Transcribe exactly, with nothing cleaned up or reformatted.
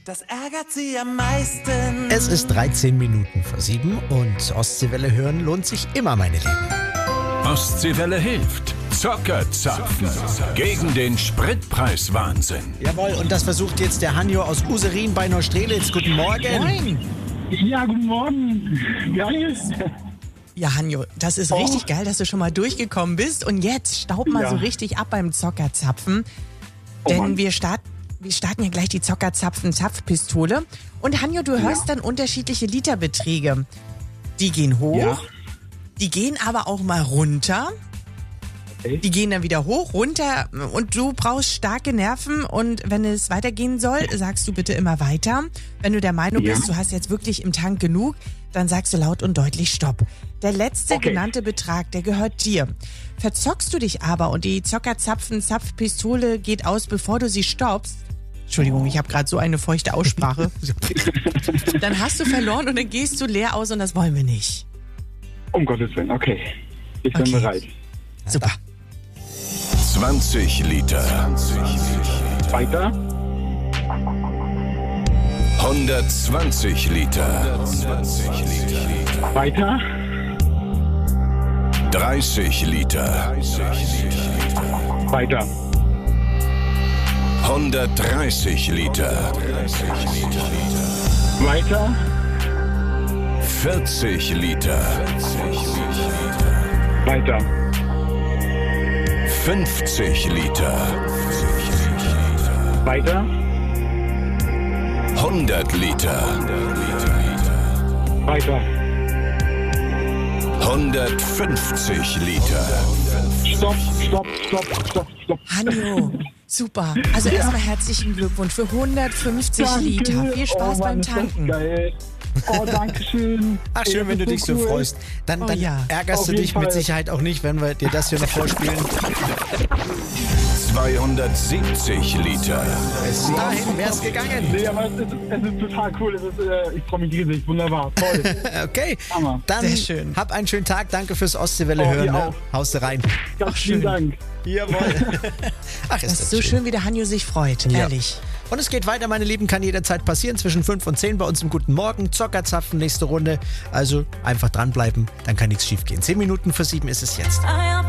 Das ärgert sie am meisten. Es ist dreizehn Minuten vor sieben und Ostseewelle hören lohnt sich immer, meine Lieben. Ostseewelle hilft. Zockerzapfen. Gegen den Spritpreiswahnsinn. Jawohl, und das versucht jetzt der Hanjo aus Userin bei Neustrelitz. Guten Morgen. Moin. Ja, guten Morgen. Wie alles? Ja, Hanjo, das ist Oh. richtig geil, dass du schon mal durchgekommen bist. Und jetzt staub mal Ja. so richtig ab beim Zockerzapfen. Oh Denn Mann. wir starten, wir starten ja gleich die Zockerzapfen-Zapfpistole. Und Hanjo, du hörst dann unterschiedliche Literbeträge. Die gehen hoch, Ja. die gehen aber auch mal runter. Okay. Die gehen dann wieder hoch, runter und du brauchst starke Nerven und wenn es weitergehen soll, sagst du bitte immer weiter. Wenn du der Meinung Ja. bist, du hast jetzt wirklich im Tank genug, dann sagst du laut und deutlich Stopp. Der letzte Okay. genannte Betrag, der gehört dir. Verzockst du dich aber und die Zockerzapfen-Zapfpistole geht aus, bevor du sie stoppst, Entschuldigung, ich habe gerade so eine feuchte Aussprache, dann hast du verloren und dann gehst du leer aus und das wollen wir nicht. Um Gottes Willen, okay. Ich bin Okay. bereit. Super. zwanzig Liter. Weiter. hundertzwanzig Liter. Weiter. dreißig Liter. Weiter. hundertdreißig Liter. Weiter. vierzig Liter. Weiter. fünfzig Liter. Weiter. hundert Liter. Weiter. hundertfünfzig Liter. Stopp, stopp, stopp, stopp, stopp. Hanjo, super. Also erstmal herzlichen Glückwunsch für hundertfünfzig Danke. Liter. Viel Spaß oh, Mann, beim ist das Tanken. Geil. Oh, danke schön. Ach, Ey, schön, wenn das du ist dich so cool. freust. Dann, Oh dann ja. ärgerst Auf du jeden dich mit Fall. Sicherheit auch nicht, wenn wir dir das hier noch vorspielen. zweihundertsiebzig Liter. Bis dahin wär's gegangen. Nee, aber es ist, es ist total cool. Es ist, äh, ich freue mich riesig. Wunderbar. Toll. Okay, Hammer. dann Sehr schön. hab einen schönen Tag. Danke fürs Ostseewelle Oh, hören. dir Ne? auch. Haust rein. Ganz schön. vielen Dank. Jawohl. Ach, Das ist so schön, wie der Hanjo sich freut. Ja. Ehrlich. Und es geht weiter, meine Lieben, kann jederzeit passieren. Zwischen fünf und zehn bei uns im Guten Morgen. Zockerzapfen, nächste Runde. Also einfach dranbleiben, dann kann nichts schief gehen. zehn Minuten vor sieben ist es jetzt.